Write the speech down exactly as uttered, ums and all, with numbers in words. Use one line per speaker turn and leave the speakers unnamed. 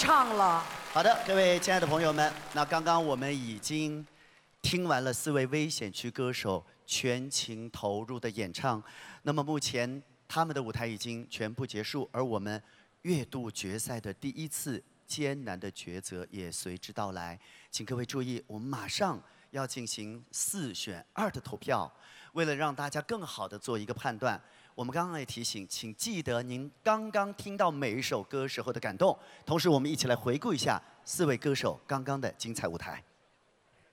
唱了。
好的，各位亲爱的朋友们，那刚刚我们已经听完了四位危险区歌手全情投入的演唱，那么目前他们的舞台已经全部结束，而我们月度决赛的第一次艰难的抉择也随之到来。请各位注意，我们马上要进行四选二的投票。为了让大家更好的做一个判断，我们刚刚也提醒，请记得您刚刚听到每一首歌时候的感动。同时，我们一起来回顾一下四位歌手刚刚的精彩舞台。